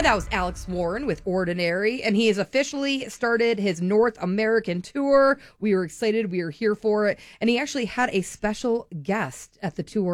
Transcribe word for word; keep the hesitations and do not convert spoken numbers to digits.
That was Alex Warren with Ordinary, and he has officially started his North American tour. We were excited. We were here for it. And he actually had a special guest at the tour